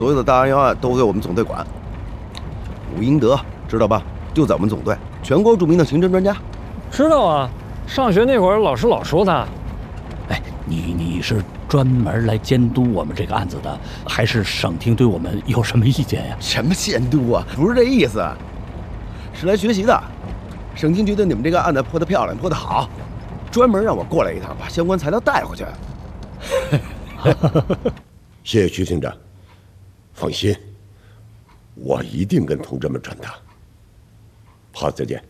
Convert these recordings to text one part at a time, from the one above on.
所有的大案要案都归我们总队管。武英德知道吧？就在我们总队，全国著名的刑侦专家。 知道啊，上学那会儿老师老说他。 哎，你是专门来监督我们这个案子的，还是省厅对我们有什么意见呀？ 什么监督啊？不是这意思，是来学习的。省厅觉得你们这个案子破得漂亮，破得好，专门让我过来一趟，把相关材料带回去。 谢谢徐厅长，放心，我一定跟同志们传达。好，再见。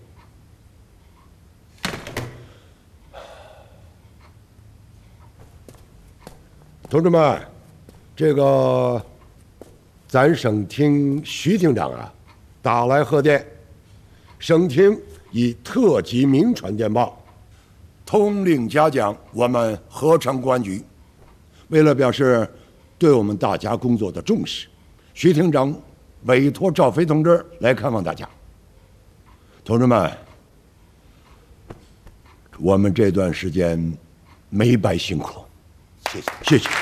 同志们，这个咱省厅徐厅长啊，打来贺电，省厅以特级民传电报，通令嘉奖我们合成公安局。为了表示对我们大家工作的重视，徐厅长委托赵飞同志来看望大家。同志们，我们这段时间没白辛苦，谢谢，谢谢。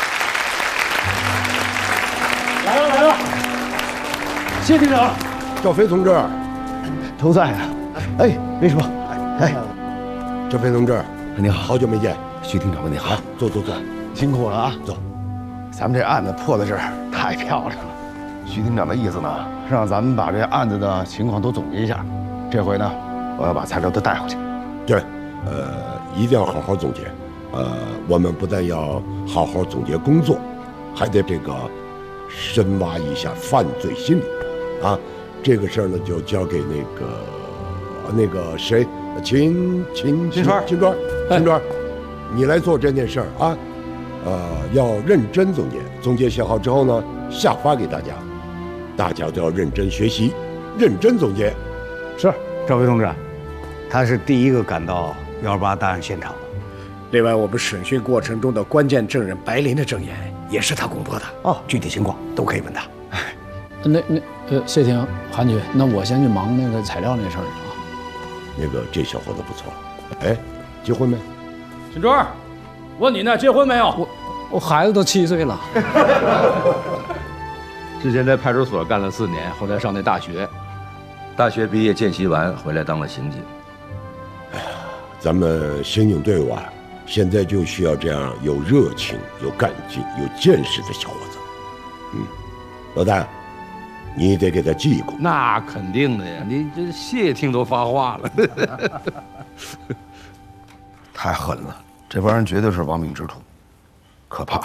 来了，谢厅长， 赵飞同志， 都在啊。哎，秘书，哎， 赵飞同志， 你好， 好久没见。 徐厅长问你好， 坐坐坐， 辛苦了啊。 走， 咱们这案子破的是太漂亮了。徐厅长的意思呢，是让咱们把这案子的情况都总结一下。这回呢，我要把材料都带回去。 对，一定要好好总结。我们不但要好好总结工作，还得这个深挖一下犯罪心理。啊，这个事儿呢，就交给那个谁，秦川，你来做这件事儿啊。要认真总结，总结写好之后呢，下发给大家，大家都要认真学习，认真总结。 是，赵飞同志，他是第一个赶到128大案现场的。另外，我们审讯过程中的关键证人白林的证言也是他公布的。哦，具体情况都可以问他。 谢霆、韩局，那我先去忙那个材料那事儿啊。 那个这小伙子不错，哎，结婚没？ 秦川，问你呢，结婚没有？ 我孩子都7岁了。 之前在派出所干了4年，后来上那大学，大学毕业见习完回来当了刑警。 哎呀，咱们刑警队伍啊，现在就需要这样有热情、有干劲、有见识的小伙子。老大，你得给他记一功。 那肯定的呀，你这谢听都发话了。 太狠了，这帮人绝对是亡命之徒，可怕。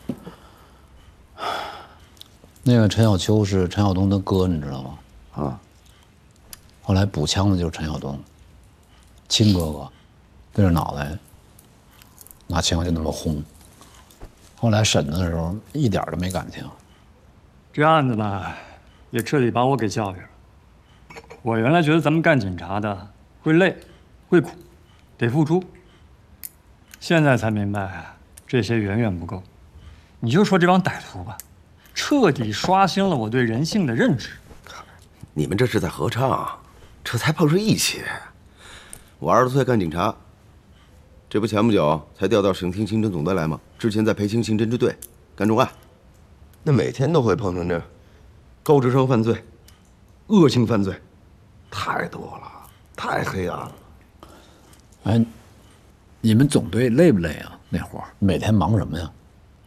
那个陈小秋是陈晓东的哥，你知道吗？ 啊， 后来补枪的就是陈晓东，亲哥哥，对着脑袋拿枪就那么轰。后来审的时候一点都没感情。 这案子呢，也彻底把我给教育了。我原来觉得咱们干警察的会累，会苦，得付出。现在才明白，这些远远不够。你就说这帮歹徒吧，彻底刷新了我对人性的认知。 你们这是在合唱，这才碰上义气。我20多岁干警察，这不前不久才调到省厅刑侦总队来吗？之前在培青刑侦支队干重案，那每天都会碰上这高智商犯罪、恶性犯罪，太多了，太黑暗了。 哎，你们总队累不累啊？那活儿每天忙什么呀？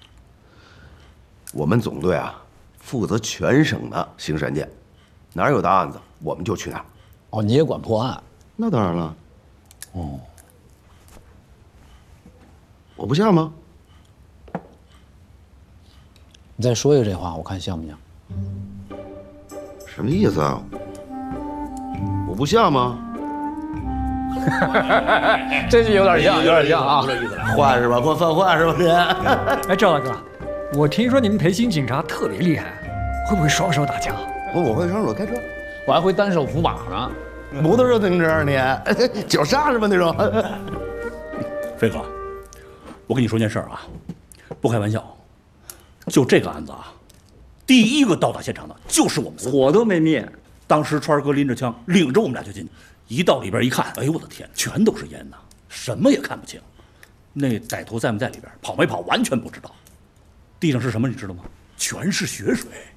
我们总队啊，负责全省的刑事案件，哪儿有大案子我们就去哪儿。 哦，你也管破案？ 那当然了。哦，我不像吗？ 你再说一个这话，我看像不像？ 什么意思啊？我不像吗？ 这就有点像，有点像啊！ 坏是吧？给我犯坏是吧？你？ 哎，赵大哥，我听说你们培训警察特别厉害，会不会双手打架？ 我会双手开车， 我还会单手扶把呢。 摩托车自行车你脚刹是吧？那种。 飞哥，我跟你说件事啊，不开玩笑，就这个案子啊，第一个到达现场的就是我们仨， 火都没灭。 当时川哥拎着枪，领着我们俩就进去，一到里边一看，哎呦我的天，全都是烟呐，什么也看不清。那歹徒在没在里边，跑没跑完全不知道。地上是什么你知道吗？全是血水。